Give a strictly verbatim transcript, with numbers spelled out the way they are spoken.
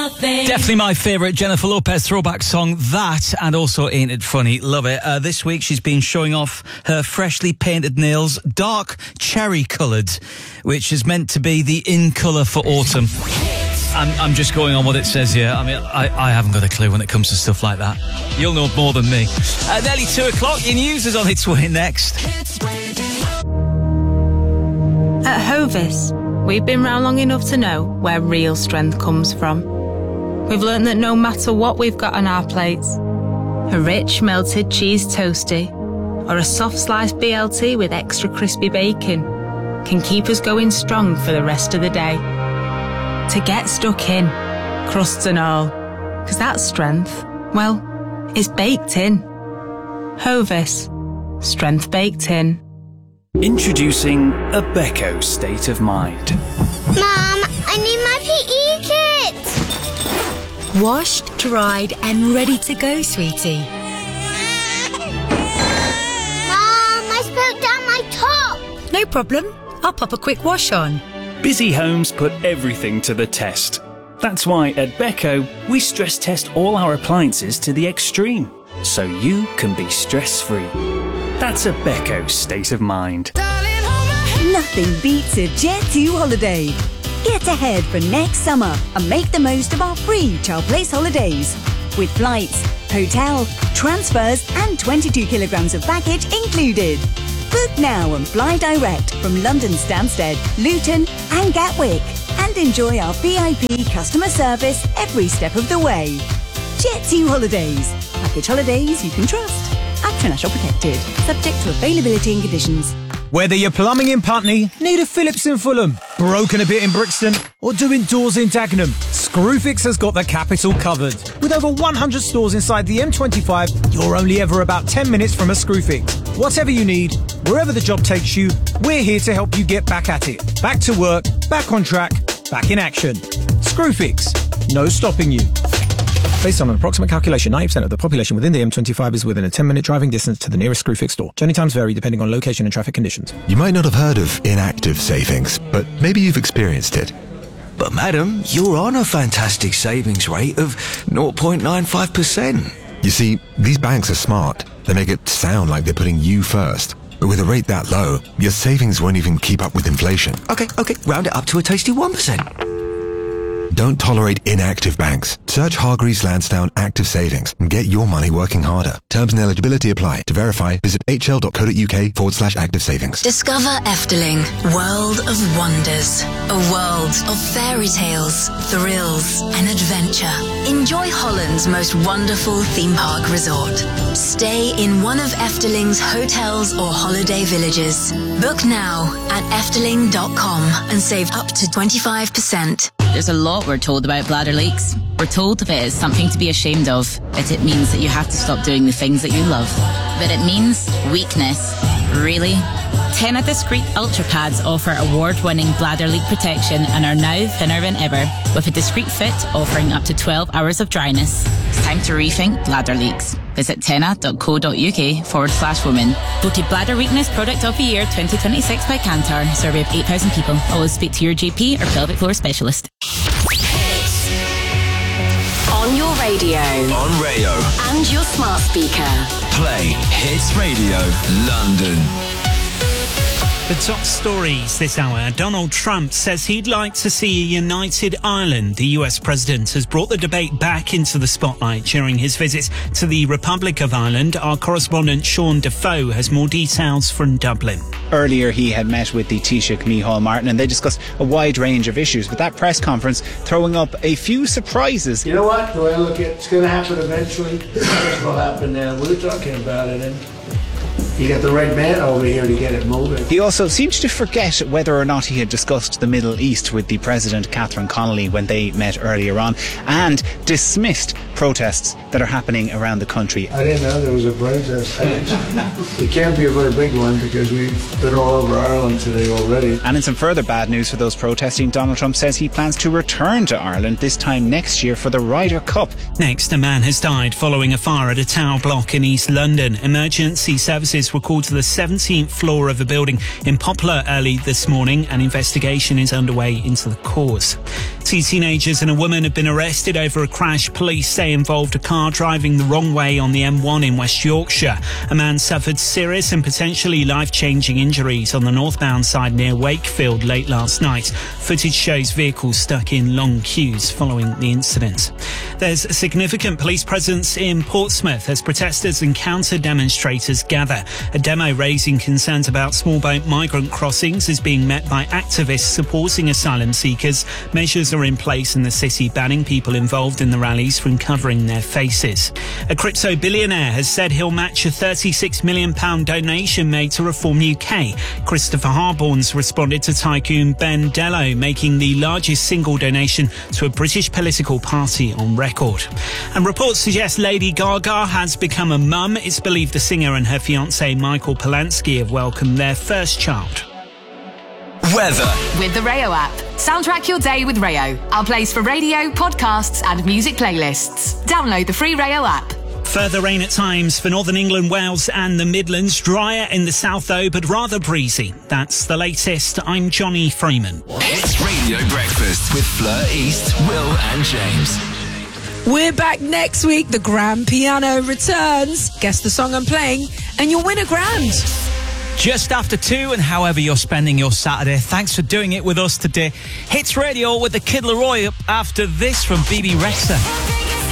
nothing. Definitely my favourite Jennifer Lopez throwback song, that, and also Ain't It Funny. Love it. Uh, this week she's been showing off her freshly painted nails, dark cherry coloured, which is meant to be the in colour for autumn. I'm, I'm just going on what it says here. I mean, I, I haven't got a clue when it comes to stuff like that. You'll know more than me. Uh, nearly two o'clock, your news is on its way next. At Hovis, we've been round long enough to know where real strength comes from. We've learned that no matter what we've got on our plates, a rich melted cheese toastie or a soft sliced B L T with extra crispy bacon can keep us going strong for the rest of the day. To get stuck in, crusts and all, because that strength, well, is baked in. Hovis, strength baked in. Introducing a Becco state of mind. Mum, I need my P E kit. Washed, dried and ready to go, sweetie. Mum, I spilled down my top. No problem. I'll pop a quick wash on. Busy homes put everything to the test. That's why at Becco, we stress test all our appliances to the extreme, so you can be stress-free. That's a Becco state of mind. Nothing beats a Jet two holiday. Get ahead for next summer and make the most of our free Child Place holidays. With flights, hotel, transfers and twenty-two kilograms of baggage included. Book now and fly direct from London Stansted, Luton and Gatwick. And enjoy our V I P customer service every step of the way. Jet two Holidays. Package holidays you can trust. Actra National Protected. Subject to availability and conditions. Whether you're plumbing in Putney, need a Phillips in Fulham, broken a bit in Brixton, or doing doors in Dagenham, Screwfix has got the capital covered. With over one hundred stores inside the M twenty-five, you're only ever about ten minutes from a Screwfix. Whatever you need, wherever the job takes you, we're here to help you get back at it. Back to work, back on track, back in action. Screwfix, no stopping you. Based on an approximate calculation, ninety percent of the population within the M twenty-five is within a ten minute driving distance to the nearest Screwfix store. Journey times vary depending on location and traffic conditions. You might not have heard of inactive savings, but maybe you've experienced it. But madam, you're on a fantastic savings rate of zero point nine five percent. You see, these banks are smart. They make it sound like they're putting you first. But with a rate that low, your savings won't even keep up with inflation. Okay, okay, round it up to a tasty one percent. Don't tolerate inactive banks. Search Hargreaves Lansdowne Active Savings and get your money working harder. Terms and eligibility apply. To verify, visit hl.co.uk forward slash active savings. Discover Efteling, World of Wonders. A world of fairy tales, thrills and adventure. Enjoy Holland's most wonderful theme park resort. Stay in one of Efteling's hotels or holiday villages. Book now at efteling dot com and save up to twenty-five percent. There's a lot we're told about bladder leaks. We're told that it is something to be ashamed of, that it means that you have to stop doing the things that you love. That it means weakness. Really? Tena Discreet Ultra Pads offer award-winning bladder leak protection and are now thinner than ever, with a discreet fit offering up to twelve hours of dryness. It's time to rethink bladder leaks. Visit tena.co.uk forward slash women. Voted Bladder Weakness Product of the Year twenty twenty-six by Kantar. Survey of eight thousand people. Always speak to your G P or pelvic floor specialist. On your radio. On Rayo. And your smart speaker. Play Hits Radio London. The top stories this hour. Donald Trump says he'd like to see a united Ireland. The U S president has brought the debate back into the spotlight during his visit to the Republic of Ireland. Our correspondent Sean Defoe has more details from Dublin. Earlier he had met with the Taoiseach Micheál Martin and they discussed a wide range of issues, with that press conference throwing up a few surprises. You know what? Well, look, it's going to happen eventually. This will happen now. We're talking about it, and you got the right man over here to get it moving. He also seemed to forget whether or not he had discussed the Middle East with the President, Catherine Connolly, when they met earlier on, and dismissed protests that are happening around the country. I didn't know there was a protest. It can't be a very big one because we've been all over Ireland today already. And in some further bad news for those protesting, Donald Trump says he plans to return to Ireland this time next year for the Ryder Cup. Next, a man has died following a fire at a tower block in East London. Emergency services Officers were called to the seventeenth floor of a building in Poplar early this morning. An investigation is underway into the cause. Two teenagers and a woman have been arrested over a crash police say involved a car driving the wrong way on the M one in West Yorkshire. A man suffered serious and potentially life-changing injuries on the northbound side near Wakefield late last night. Footage shows vehicles stuck in long queues following the incident. There's a significant police presence in Portsmouth as protesters and counter-demonstrators gather. A demo raising concerns about small boat migrant crossings is being met by activists supporting asylum seekers. Measures are in place in the city banning people involved in the rallies from covering their faces. A crypto billionaire has said he'll match a thirty-six million pounds donation made to Reform U K. Christopher Harborne's responded to tycoon Ben Dello, making the largest single donation to a British political party on record. And reports suggest Lady Gaga has become a mum. It's believed the singer and her fiancé Michael Polanski have welcomed their first child. Weather. With the Rayo app. Soundtrack your day with Rayo. Our place for radio, podcasts and music playlists. Download the free Rayo app. Further rain at times for northern England, Wales and the Midlands. Drier in the south though, but rather breezy. That's the latest. I'm Johnny Freeman. Hits Radio Breakfast with Fleur East, Will and James. We're back next week. The Grand Piano returns. Guess the song I'm playing and you'll win a grand. Just after two, and however you're spending your Saturday, thanks for doing it with us today. Hits Radio with the Kid Laroi after this from B B Rexha.